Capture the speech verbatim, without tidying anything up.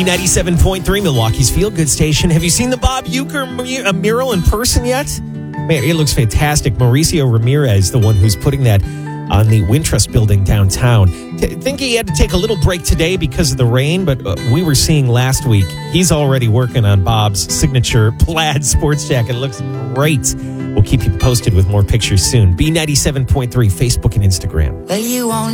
B ninety-seven point three, Milwaukee's feel-good station. Have you seen the Bob Uecker mu- mural in person yet? Man, it looks fantastic. Mauricio Ramirez, the one who's putting that on the Wintrust building downtown. I think he had to take a little break today because of the rain, but uh, we were seeing last week, he's already working on Bob's signature plaid sports jacket. It looks great. We'll keep you posted with more pictures soon. B ninety-seven point three, Facebook and Instagram. Well, you won't